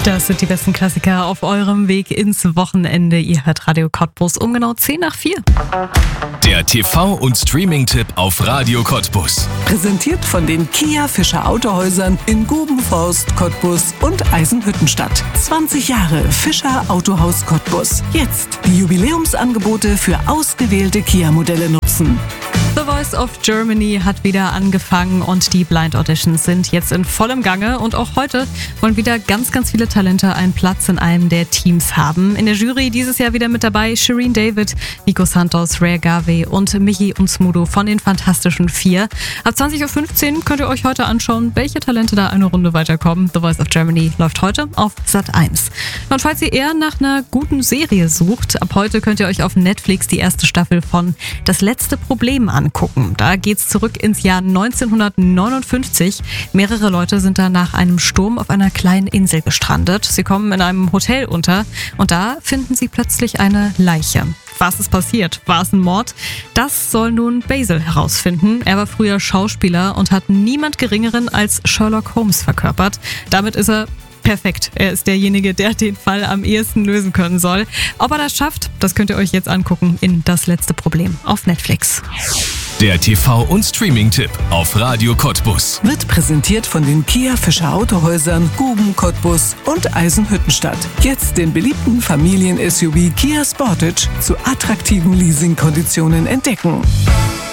Das sind die besten Klassiker auf eurem Weg ins Wochenende. Ihr hört Radio Cottbus um genau 10:04. Der TV- und Streaming-Tipp auf Radio Cottbus. Präsentiert von den Kia Fischer Autohäusern in Gubenforst, Cottbus und Eisenhüttenstadt. 20 Jahre Fischer Autohaus Cottbus. Jetzt die Jubiläumsangebote für ausgewählte Kia-Modelle nutzen. The Voice of Germany hat wieder angefangen und die Blind Auditions sind jetzt in vollem Gange. Und auch heute wollen wieder ganz, ganz viele Talente einen Platz in einem der Teams haben. In der Jury dieses Jahr wieder mit dabei Shireen David, Nico Santos, Rare Garvey und Michi und Smudo von den Fantastischen Vier. Ab 20:15 Uhr könnt ihr euch heute anschauen, welche Talente da eine Runde weiterkommen. The Voice of Germany läuft heute auf Sat.1. Und falls ihr eher nach einer guten Serie sucht, ab heute könnt ihr euch auf Netflix die erste Staffel von Das letzte Problem angucken. Da geht's zurück ins Jahr 1959. Mehrere Leute sind da nach einem Sturm auf einer kleinen Insel gestrandet. Sie kommen in einem Hotel unter und da finden sie plötzlich eine Leiche. Was ist passiert? War es ein Mord? Das soll nun Basil herausfinden. Er war früher Schauspieler und hat niemand Geringeren als Sherlock Holmes verkörpert. Damit ist er perfekt. Er ist derjenige, der den Fall am ehesten lösen können soll. Ob er das schafft, das könnt ihr euch jetzt angucken in Das letzte Problem auf Netflix. Der TV- und Streaming-Tipp auf Radio Cottbus. Wird präsentiert von den Kia Fischer Autohäusern Guben, Cottbus und Eisenhüttenstadt. Jetzt den beliebten Familien-SUV Kia Sportage zu attraktiven Leasingkonditionen entdecken.